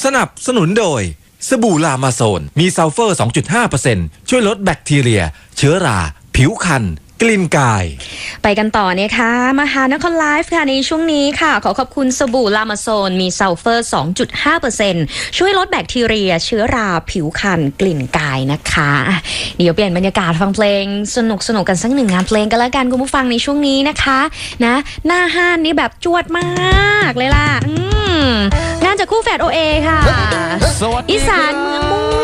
สนับสนุนโดยสบู่ลามาโซนมีซัลเฟอร์ 2.5% ช่วยลดแบคทีเรียเชื้อราผิวคันกลิ่นกายไปกันต่อนะคะมหานครไลฟ์ค่ะในช่วงนี้ค่ะขอขอบคุณสบู่ลามาโซนมีซัลเฟอร์ 2.5% ช่วยลดแบคทีเรียเชื้อราผิวคันกลิ่นกายนะคะเดี๋ยวเปลี่ยนบรรยากาศฟังเพลงสนุกกันสักหนึ่งงานเพลงกันแล้วกันคุณผู้ฟังในช่วงนี้นะคะนะหน้าห้านนี่แบบจวดมากเลยล่ะงานจากคู่แฝด OA ค่ะอีสานเมืองมุ่ง